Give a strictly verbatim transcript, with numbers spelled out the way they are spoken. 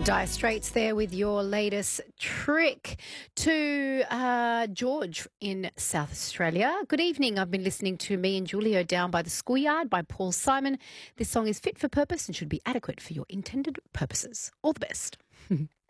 Dire Straits there with your latest trick to uh, George in South Australia. Good evening. I've been listening to Me and Julio Down by the Schoolyard by Paul Simon. This song is fit for purpose and should be adequate for your intended purposes. All the best.